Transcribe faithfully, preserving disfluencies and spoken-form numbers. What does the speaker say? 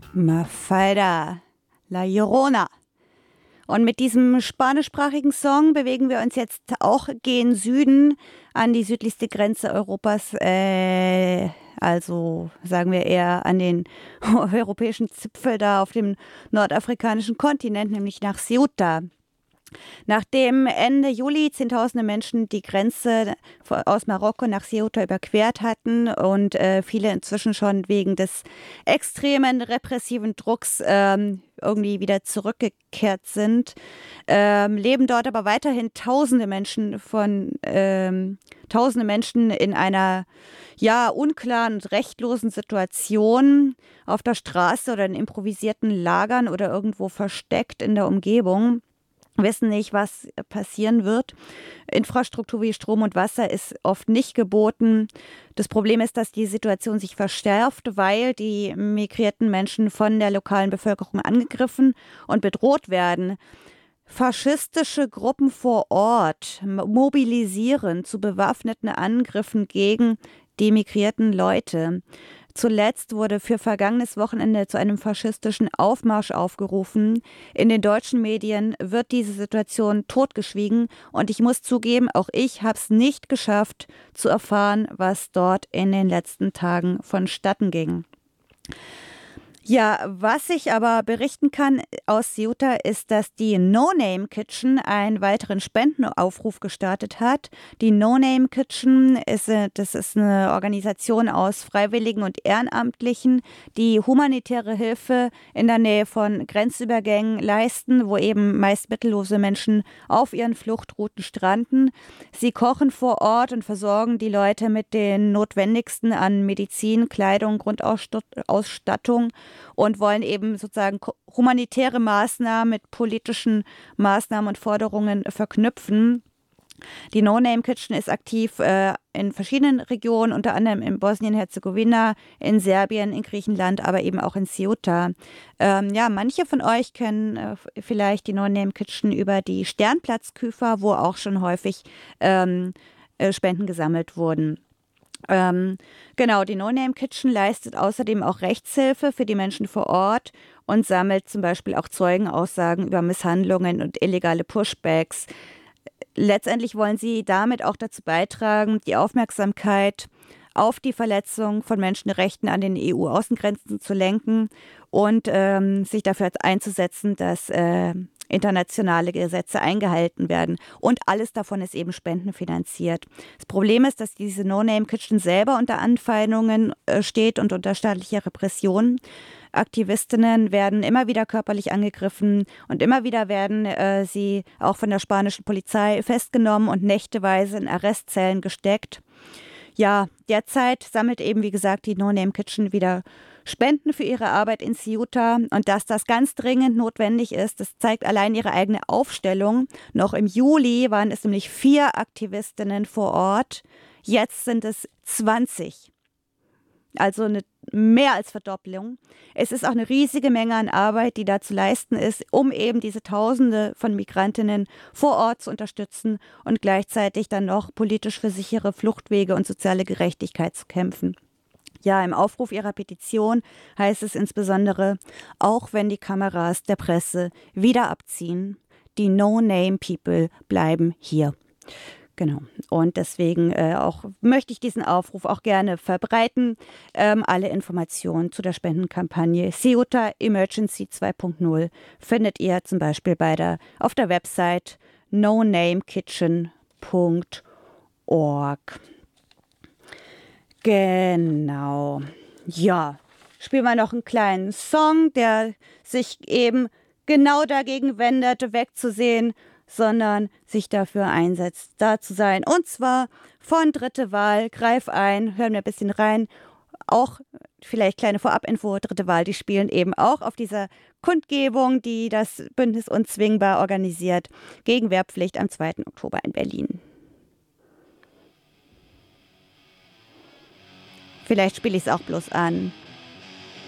Mafalda, La Llorona. Und mit diesem spanischsprachigen Song bewegen wir uns jetzt auch gen Süden an die südlichste Grenze Europas, äh, also sagen wir eher an den europäischen Zipfel da auf dem nordafrikanischen Kontinent, nämlich nach Ceuta. Nachdem Ende Juli Zehntausende Menschen die Grenze aus Marokko nach Ceuta überquert hatten und äh, viele inzwischen schon wegen des extremen repressiven Drucks ähm, irgendwie wieder zurückgekehrt sind, ähm, leben dort aber weiterhin Tausende Menschen von ähm, Tausende Menschen in einer ja unklaren und rechtlosen Situation auf der Straße oder in improvisierten Lagern oder irgendwo versteckt in der Umgebung. Wissen nicht, was passieren wird. Infrastruktur wie Strom und Wasser ist oft nicht geboten. Das Problem ist, dass die Situation sich verschärft, weil die migrierten Menschen von der lokalen Bevölkerung angegriffen und bedroht werden. Faschistische Gruppen vor Ort mobilisieren zu bewaffneten Angriffen gegen die migrierten Leute. Zuletzt wurde für vergangenes Wochenende zu einem faschistischen Aufmarsch aufgerufen. In den deutschen Medien wird diese Situation totgeschwiegen und ich muss zugeben, auch ich habe es nicht geschafft zu erfahren, was dort in den letzten Tagen vonstatten ging. Ja, was ich aber berichten kann aus Ceuta ist, dass die No Name Kitchen einen weiteren Spendenaufruf gestartet hat. Die No Name Kitchen ist, das ist eine Organisation aus Freiwilligen und Ehrenamtlichen, die humanitäre Hilfe in der Nähe von Grenzübergängen leisten, wo eben meist mittellose Menschen auf ihren Fluchtrouten stranden. Sie kochen vor Ort und versorgen die Leute mit den Notwendigsten an Medizin, Kleidung, Grundausstattung und wollen eben sozusagen humanitäre Maßnahmen mit politischen Maßnahmen und Forderungen verknüpfen. Die No Name Kitchen ist aktiv äh, in verschiedenen Regionen, unter anderem in Bosnien-Herzegowina, in Serbien, in Griechenland, aber eben auch in Ceuta. Ähm, ja, manche von euch kennen äh, vielleicht die No Name Kitchen über die Sternplatzküfer, wo auch schon häufig ähm, äh, Spenden gesammelt wurden. Ähm, genau, die No Name Kitchen leistet außerdem auch Rechtshilfe für die Menschen vor Ort und sammelt zum Beispiel auch Zeugenaussagen über Misshandlungen und illegale Pushbacks. Letztendlich wollen sie damit auch dazu beitragen, die Aufmerksamkeit auf die Verletzung von Menschenrechten an den E U-Außengrenzen zu lenken und ähm, sich dafür einzusetzen, dass äh, internationale Gesetze eingehalten werden. Und alles davon ist eben spendenfinanziert. Das Problem ist, dass diese No Name Kitchen selber unter Anfeindungen äh, steht und unter staatlicher Repression. Aktivistinnen werden immer wieder körperlich angegriffen und immer wieder werden äh, sie auch von der spanischen Polizei festgenommen und nächteweise in Arrestzellen gesteckt. Ja, derzeit sammelt eben, wie gesagt, die No Name Kitchen wieder Spenden für ihre Arbeit in Ceuta und dass das ganz dringend notwendig ist, das zeigt allein ihre eigene Aufstellung. Noch im Juli waren es nämlich vier Aktivistinnen vor Ort, jetzt sind es zwanzig. Also eine mehr als Verdopplung. Es ist auch eine riesige Menge an Arbeit, die da zu leisten ist, um eben diese Tausende von Migrantinnen vor Ort zu unterstützen und gleichzeitig dann noch politisch für sichere Fluchtwege und soziale Gerechtigkeit zu kämpfen. Ja, im Aufruf ihrer Petition heißt es insbesondere, auch wenn die Kameras der Presse wieder abziehen, die No-Name-People bleiben hier. Genau. Und deswegen äh, auch möchte ich diesen Aufruf auch gerne verbreiten. Ähm, alle Informationen zu der Spendenkampagne Ceuta Emergency zwei Punkt null findet ihr zum Beispiel bei der, auf der Website no name kitchen Punkt org. Genau. Ja, spielen wir noch einen kleinen Song, der sich eben genau dagegen wendet, wegzusehen, sondern sich dafür einsetzt, da zu sein. Und zwar von Dritte Wahl, Greif ein, hören wir ein bisschen rein. Auch vielleicht kleine Vorabinfo, Dritte Wahl, die spielen eben auch auf dieser Kundgebung, die das Bündnis Unzwingbar organisiert, gegen Wehrpflicht am zweiten Oktober in Berlin. Vielleicht spiele ich es auch bloß an.